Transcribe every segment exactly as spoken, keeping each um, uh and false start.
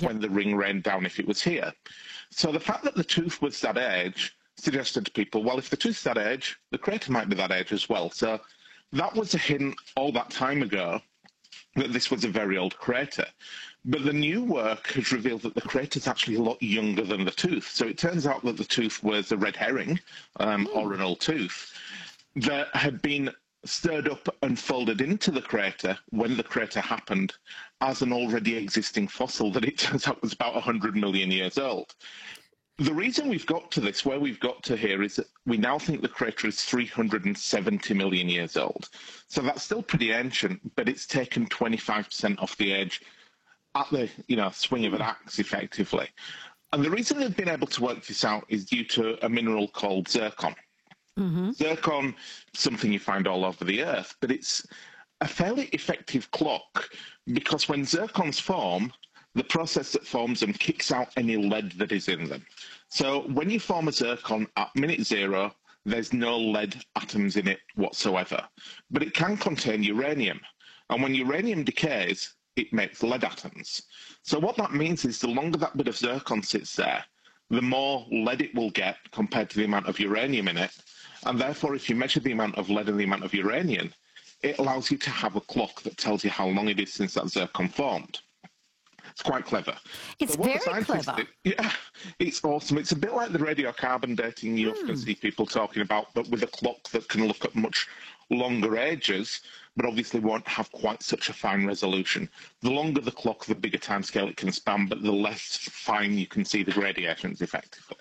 yep. when the ring rained down if it was here. So the fact that the tooth was that age suggested to people, well, if the tooth's that age, the crater might be that age as well. So that was a hint all that time ago that this was a very old crater. But the new work has revealed that the crater is actually a lot younger than the tooth. So it turns out that the tooth was a red herring, um, mm. or an old tooth, that had been stirred up and folded into the crater when the crater happened as an already existing fossil that it turns out was about one hundred million years old. The reason we've got to this, where we've got to here, is that we now think the crater is three hundred seventy million years old. So that's still pretty ancient, but it's taken twenty-five percent off the age at the you know swing of an axe, effectively. And the reason they've been able to work this out is due to a mineral called zircon. Mm-hmm. Zircon, something you find all over the Earth, but it's a fairly effective clock because when zircons form, the process that forms them kicks out any lead that is in them. So when you form a zircon at minute zero, there's no lead atoms in it whatsoever. But it can contain uranium. And when uranium decays, it makes lead atoms. So what that means is the longer that bit of zircon sits there, the more lead it will get compared to the amount of uranium in it. And therefore, if you measure the amount of lead and the amount of uranium, it allows you to have a clock that tells you how long it is since that zircon formed. It's quite clever. It's so very clever. Do, yeah, it's awesome. It's a bit like the radiocarbon dating you mm. often see people talking about, but with a clock that can look at much longer ages, but obviously won't have quite such a fine resolution. The longer the clock, the bigger timescale it can span, but the less fine you can see the gradations effectively.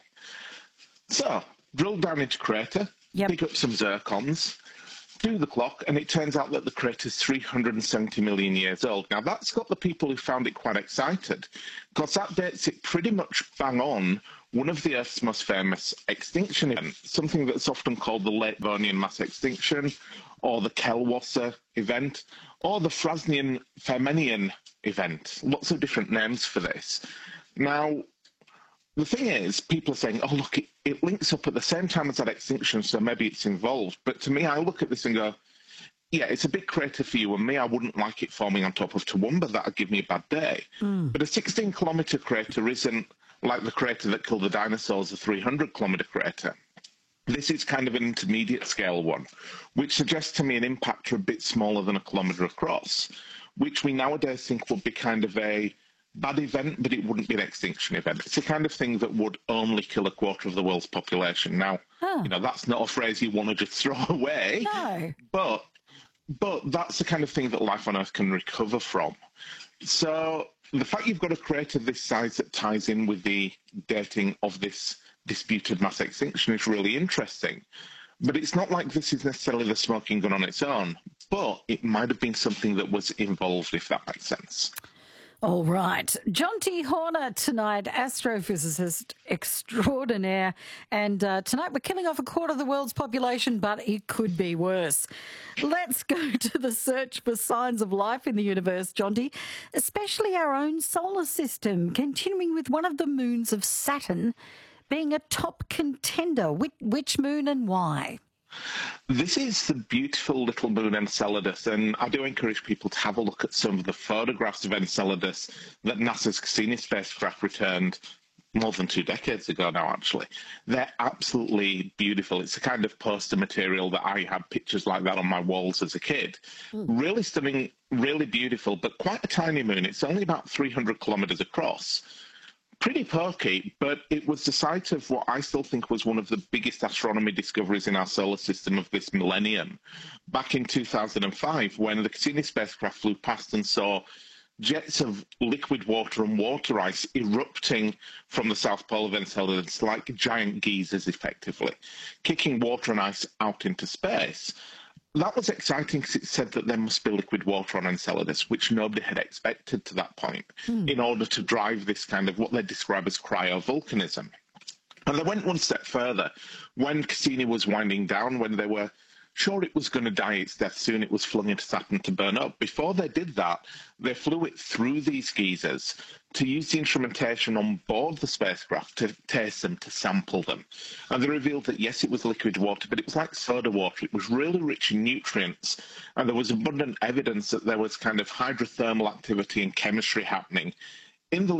So, drill down into crater, yep. pick up some zircons, do the clock, and it turns out that the crater is three hundred seventy million years old. Now, that's got the people who found it quite excited, because that dates it pretty much bang on one of the Earth's most famous extinction events, something that's often called the Late Devonian mass extinction, or the Kelwasser event, or the Frasnian-Färmenian event. Lots of different names for this. Now, the thing is, people are saying, oh, look, it, it links up at the same time as that extinction, so maybe it's involved. But to me, I look at this and go, yeah, it's a big crater for you and me. I wouldn't like it forming on top of Toowoomba. That would give me a bad day. Mm. But a sixteen-kilometre crater isn't like the crater that killed the dinosaurs, a three hundred kilometre crater. This is kind of an intermediate scale one, which suggests to me an impactor a bit smaller than a kilometre across, which we nowadays think would be kind of a bad event, but it wouldn't be an extinction event. It's the kind of thing that would only kill a quarter of the world's population. Now, huh. you know, that's not a phrase you want to just throw away, no. but but that's the kind of thing that life on Earth can recover from. So the fact you've got a crater this size that ties in with the dating of this disputed mass extinction is really interesting. But it's not like this is necessarily the smoking gun on its own, but it might have been something that was involved, if that makes sense. All right. Jonty Horner tonight, astrophysicist extraordinaire. And uh, tonight we're killing off a quarter of the world's population, but it could be worse. Let's go to the search for signs of life in the universe, Jonty, especially our own solar system, continuing with one of the moons of Saturn being a top contender. Which, which moon and why? This is the beautiful little moon Enceladus, and I do encourage people to have a look at some of the photographs of Enceladus that NASA's Cassini spacecraft returned more than two decades ago now, actually. They're absolutely beautiful. It's the kind of poster material that I had pictures like that on my walls as a kid. Mm. Really stunning, really beautiful, but quite a tiny moon. It's only about three hundred kilometres across. Pretty pokey, but it was the site of what I still think was one of the biggest astronomy discoveries in our solar system of this millennium. Back in two thousand five, when the Cassini spacecraft flew past and saw jets of liquid water and water ice erupting from the south pole of Enceladus like giant geysers, effectively, kicking water and ice out into space. That was exciting because it said that there must be liquid water on Enceladus, which nobody had expected to that point, mm. in order to drive this kind of what they describe as cryovolcanism. And they went one step further. When Cassini was winding down, when they were sure it was going to die its death soon, it was flung into Saturn to burn up. Before they did that, they flew it through these geysers to use the instrumentation on board the spacecraft to taste them, to sample them. And they revealed that, yes, it was liquid water, but it was like soda water. It was really rich in nutrients, and there was abundant evidence that there was kind of hydrothermal activity and chemistry happening in the